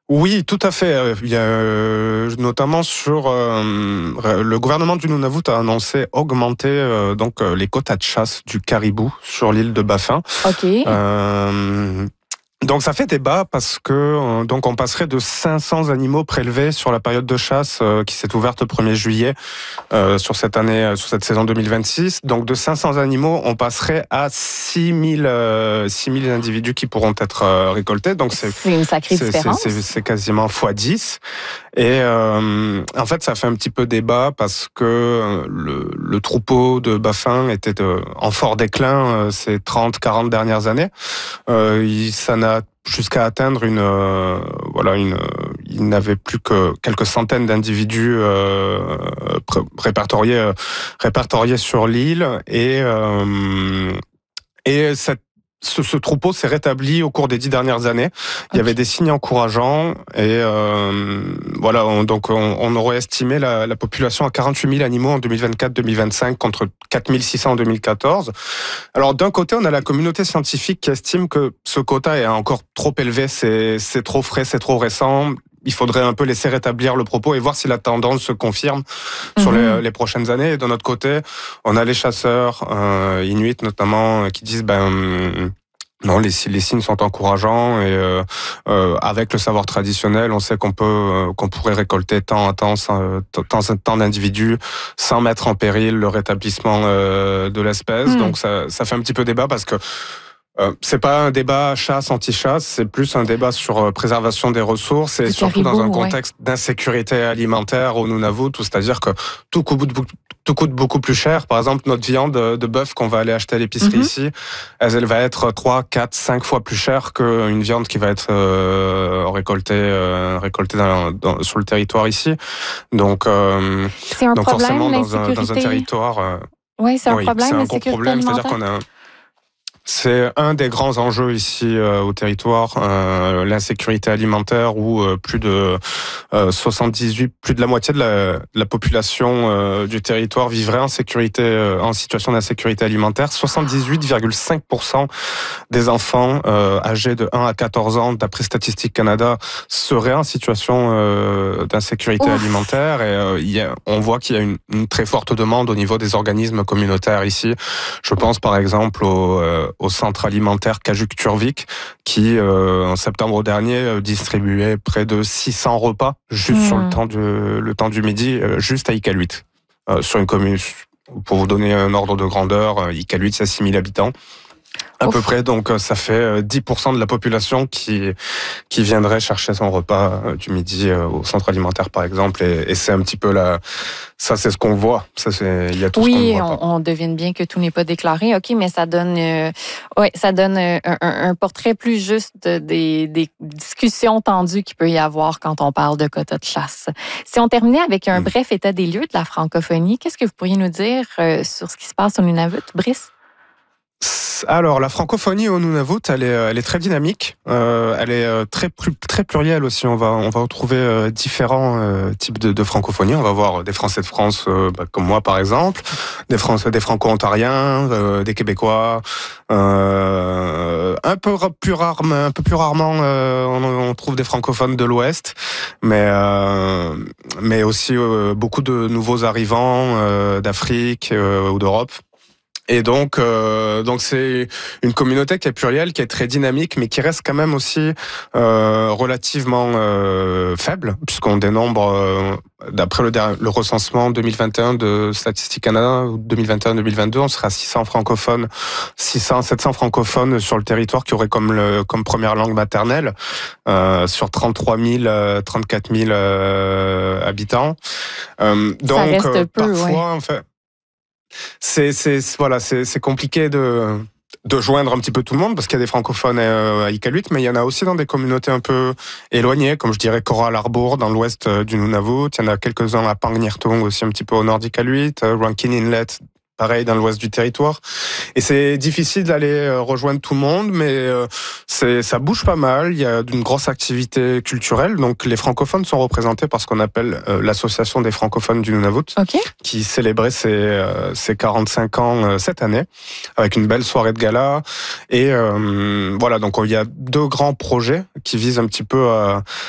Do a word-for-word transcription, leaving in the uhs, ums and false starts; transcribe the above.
Oui, tout à fait. Il y a, euh, notamment sur euh, le gouvernement du Nunavut a annoncé augmenter euh, donc euh, les quotas de chasse du caribou sur l'île de Baffin. OK. Euh, Donc ça fait débat parce que euh, donc on passerait de cinq cents animaux prélevés sur la période de chasse euh, qui s'est ouverte le premier juillet euh, sur cette année, euh, sur cette saison deux mille vingt-six. Donc de cinq cents animaux, on passerait à six mille euh, six mille individus qui pourront être euh, récoltés. Donc c'est C'est une sacrée c'est, différence. c'est, c'est, c'est quasiment fois dix. Et euh, en fait, ça fait un petit peu débat parce que le, le troupeau de Baffin était de, en fort déclin euh, ces trente quarante dernières années. Euh, il, ça n'a jusqu'à atteindre une euh, voilà une il n'avait plus que quelques centaines d'individus euh, répertoriés euh, répertoriés sur l'île et euh, et cette Ce, ce troupeau s'est rétabli au cours des dix dernières années. Il y avait des signes encourageants et euh, voilà, on, donc on, on aurait estimé la, la population à quarante-huit mille animaux en deux mille vingt-quatre deux mille vingt-cinq contre quatre mille six cents en deux mille quatorze. Alors d'un côté, on a la communauté scientifique qui estime que ce quota est encore trop élevé, c'est, c'est trop frais, c'est trop récent. Il faudrait un peu laisser rétablir le propos et voir si la tendance se confirme mmh. sur les, les prochaines années. Et de notre côté, on a les chasseurs euh, inuits notamment qui disent ben non, les, les signes sont encourageants et euh, euh, avec le savoir traditionnel, on sait qu'on peut euh, qu'on pourrait récolter tant à tant, tant, tant d'individus sans mettre en péril le rétablissement euh, de l'espèce. Mmh. Donc ça, ça fait un petit peu débat parce que Euh, c'est pas un débat chasse anti-chasse, c'est plus un débat sur euh, préservation des ressources et du surtout caribou, dans un contexte ouais. d'insécurité alimentaire au Nunavut, c'est-à-dire que tout coûte, tout coûte beaucoup plus cher. Par exemple, notre viande de bœuf qu'on va aller acheter à l'épicerie mm-hmm. ici, elle, elle va être trois, quatre, cinq fois plus chère qu'une viande qui va être euh, récoltée, euh, récoltée dans, dans, sur le territoire ici. Donc, euh, c'est un donc problème, forcément dans un, dans un territoire. Euh, oui, c'est un oui, problème. C'est un gros problème, c'est-à-dire qu'on a C'est un des grands enjeux ici euh, au territoire, euh, l'insécurité alimentaire où euh, plus de euh, soixante-dix-huit, plus de la moitié de la, de la population euh, du territoire vivrait en sécurité, euh, en situation d'insécurité alimentaire. soixante-dix-huit virgule cinq pour cent des enfants euh, âgés de un à quatorze ans, d'après Statistique Canada, seraient en situation euh, d'insécurité Ouf. alimentaire. Et euh, y a, on voit qu'il y a une, une très forte demande au niveau des organismes communautaires ici. Je pense par exemple au euh, au centre alimentaire Kajuk-Turvik qui, euh, en septembre dernier, euh, distribuait près de six cents repas juste mmh. sur le temps, du, le temps du midi, euh, juste à Iqaluit. Euh, sur une commune, pour vous donner un ordre de grandeur, euh, Iqaluit, c'est six mille habitants. À Ouf. peu près, donc ça fait dix pour cent de la population qui qui viendrait chercher son repas du midi au centre alimentaire, par exemple, et, et c'est un petit peu la, ça c'est ce qu'on voit, ça c'est, il y a tout oui, ce qu'on ne voit pas. pas. On, on devine bien que tout n'est pas déclaré, ok, mais ça donne, euh, ouais, ça donne un, un, un portrait plus juste des, des discussions tendues qu'il peut y avoir quand on parle de quotas de chasse. Si on terminait avec un mmh. bref état des lieux de la francophonie, qu'est-ce que vous pourriez nous dire euh, sur ce qui se passe au Nunavut, Brice? Alors, la francophonie au Nunavut, elle est, elle est très dynamique. Euh, elle est très, très plurielle aussi. On va, on va retrouver euh, différents euh, types de, de francophonie. On va voir des Français de France, euh, bah, comme moi par exemple, des Français, des Franco-ontariens, euh, des Québécois. Euh, un peu plus rarement, un peu plus rarement, euh, on, on trouve des francophones de l'Ouest, mais euh, mais aussi euh, beaucoup de nouveaux arrivants euh, d'Afrique euh, ou d'Europe. Et donc, euh, donc c'est une communauté qui est plurielle, qui est très dynamique, mais qui reste quand même aussi euh, relativement euh, faible, puisqu'on dénombre, euh, d'après le, le recensement deux mille vingt et un de Statistique Canada, deux mille vingt et un deux mille vingt-deux, on sera à six cents francophones, six cents, sept cents francophones sur le territoire qui auraient comme, le, comme première langue maternelle, euh, sur trente-trois mille, trente-quatre mille euh, habitants. Euh, donc, Ça reste euh, peu, parfois, ouais. en fait, C'est, c'est, voilà, c'est, c'est compliqué de, de joindre un petit peu tout le monde parce qu'il y a des francophones à Iqaluit, mais il y en a aussi dans des communautés un peu éloignées, comme je dirais Coral Harbour dans l'ouest du Nunavut. Il y en a quelques-uns à Pangnirtung aussi un petit peu au nord d'Iqaluit, Rankin Inlet, pareil dans l'ouest du territoire. Et c'est difficile d'aller rejoindre tout le monde, mais c'est, ça bouge pas mal. Il y a une grosse activité culturelle. Donc les francophones sont représentés par ce qu'on appelle l'association des francophones du Nunavut, okay. qui célébrait ses, ses quarante-cinq ans cette année, avec une belle soirée de gala. Et euh, voilà, donc il y a deux grands projets qui visent un petit peu à,